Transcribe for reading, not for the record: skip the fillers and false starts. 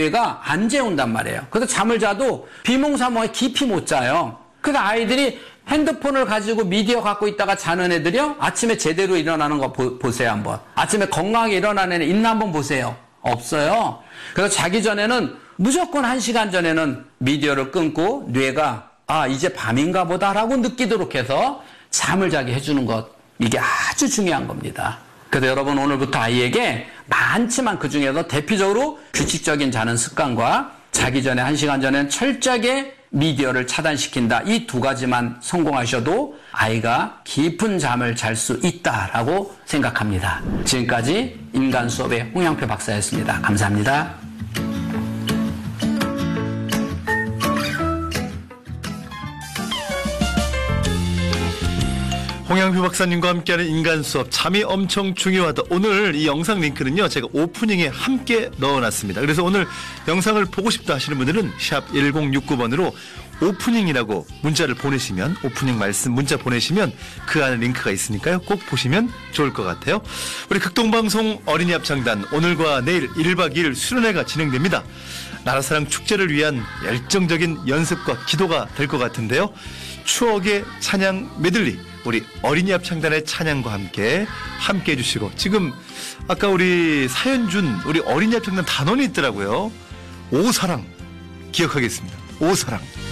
뇌가 안 재운단 말이에요. 그래서 잠을 자도 비몽사몽에 깊이 못 자요. 그래서 아이들이 핸드폰을 가지고 미디어 갖고 있다가 자는 애들이요, 아침에 제대로 일어나는 거 보세요 한번. 아침에 건강하게 일어나는 애 있나 한번 보세요. 없어요. 그래서 자기 전에는 무조건 1시간 전에는 미디어를 끊고 뇌가 이제 밤인가 보다라고 느끼도록 해서 잠을 자게 해주는 것, 이게 아주 중요한 겁니다. 그래서 여러분 오늘부터 아이에게 많지만 그중에서 대표적으로 규칙적인 자는 습관과 자기 전에 1시간 전에는 철저하게 미디어를 차단시킨다, 이 두 가지만 성공하셔도 아이가 깊은 잠을 잘 수 있다라고 생각합니다. 지금까지 인간 수업의 홍영표 박사였습니다. 감사합니다. 홍영표 박사님과 함께하는 인간 수업, 잠이 엄청 중요하다. 오늘 이 영상 링크는요, 제가 오프닝에 함께 넣어놨습니다. 그래서 오늘 영상을 보고 싶다 하시는 분들은 샵 1069번으로 오프닝이라고 문자를 보내시면, 오프닝 말씀 문자 보내시면 그 안에 링크가 있으니까요, 꼭 보시면 좋을 것 같아요. 우리 극동방송 어린이 합창단, 오늘과 내일 1박 2일 수련회가 진행됩니다. 나라사랑 축제를 위한 열정적인 연습과 기도가 될 것 같은데요. 추억의 찬양 메들리, 우리 어린이 합창단의 찬양과 함께 해주시고, 지금 아까 우리 사연 준 우리 어린이 합창단 단원이 있더라고요. 오사랑 기억하겠습니다. 오사랑.